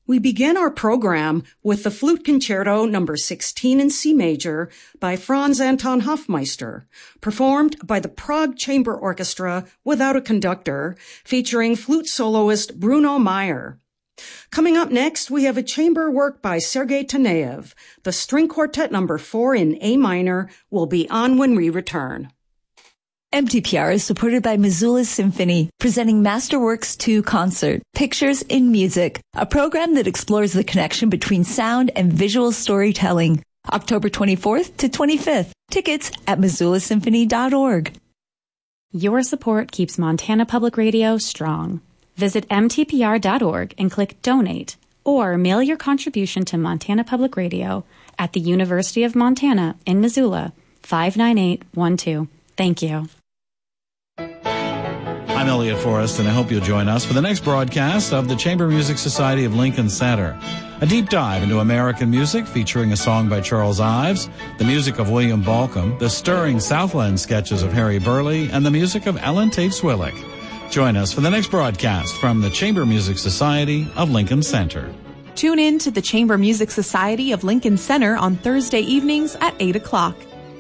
We begin our program with the Flute Concerto No. 16 in C major by Franz Anton Hofmeister, performed by the Prague Chamber Orchestra without a conductor, featuring flute soloist Bruno Meyer. Coming up next, we have a chamber work by Sergei Taneyev. The String Quartet No. 4 in A minor will be on when we return. MTPR is supported by Missoula Symphony, presenting Masterworks 2 Concert, Pictures in Music, a program that explores the connection between sound and visual storytelling. October 24th to 25th. Tickets at MissoulaSymphony.org. Your support keeps Montana Public Radio strong. Visit mtpr.org and click Donate, or mail your contribution to Montana Public Radio at the University of Montana in Missoula, 59812. Thank you. I'm Elliot Forrest, and I hope you'll join us for the next broadcast of the Chamber Music Society of Lincoln Center. A deep dive into American music featuring a song by Charles Ives, the music of William Balcom, the stirring Southland sketches of Harry Burleigh, and the music of Ellen Tate Swillick. Join us for the next broadcast from the Chamber Music Society of Lincoln Center. Tune in to the Chamber Music Society of Lincoln Center on Thursday evenings at 8 o'clock.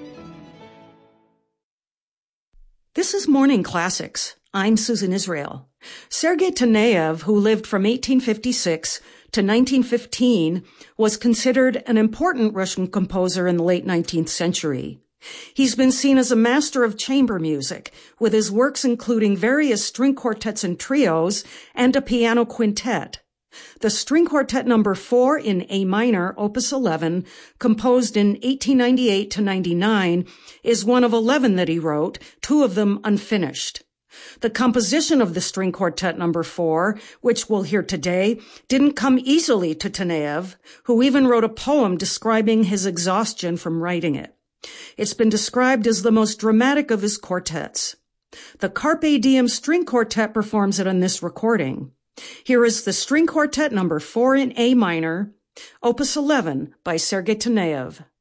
This is Morning Classics. I'm Susan Israel. Sergei Taneyev, who lived from 1856 to 1915, was considered an important Russian composer in the late 19th century. He's been seen as a master of chamber music, with his works including various string quartets and trios and a piano quintet. The String Quartet No. 4 in A minor, Opus 11, composed in 1898 to 99, is one of 11 that he wrote, 2 of them unfinished. The composition of the String Quartet No. 4, which we'll hear today, didn't come easily to Taneyev, who even wrote a poem describing his exhaustion from writing it. It's been described as the most dramatic of his quartets. The Carpe Diem String Quartet performs it on this recording. Here is the String Quartet No. 4 in A minor, Opus 11 by Sergei Taneyev.